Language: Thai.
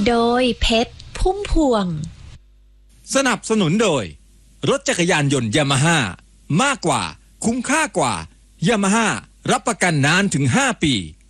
โดยเพชรพุ่มพวงสนับสนุนโดยรถจักรยานยนต์ยามาฮ่ามากกว่าคุ้มค่ากว่ายามาฮ่ารับประกันนานถึง5 ปี